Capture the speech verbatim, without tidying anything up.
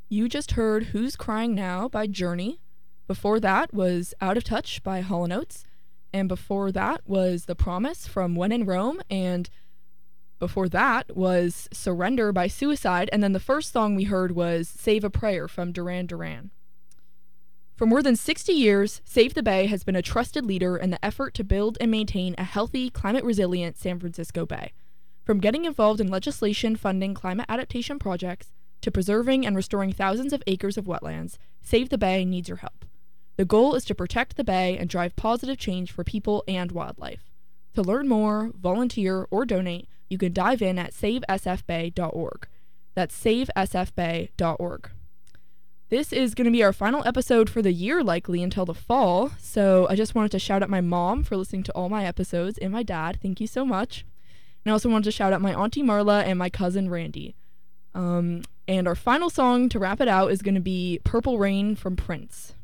You just heard Who's Crying Now by Journey. Before that was Out of Touch by Hall and Oates. And before that was The Promise from When in Rome. And before that was Surrender by Suicide. And then the first song we heard was Save a Prayer from Duran Duran. For more than sixty years, Save the Bay has been a trusted leader in the effort to build and maintain a healthy, climate-resilient San Francisco Bay. From getting involved in legislation funding climate adaptation projects to preserving and restoring thousands of acres of wetlands, Save the Bay needs your help. The goal is to protect the bay and drive positive change for people and wildlife. To learn more, volunteer, or donate, you can dive in at save s f bay dot org. That's save s f bay dot org. This is going to be our final episode for the year, likely until the fall, so I just wanted to shout out my mom for listening to all my episodes, and my dad. Thank you so much. And I also wanted to shout out my auntie Marla and my cousin Randy. Um, and our final song to wrap it out is going to be Purple Rain from Prince.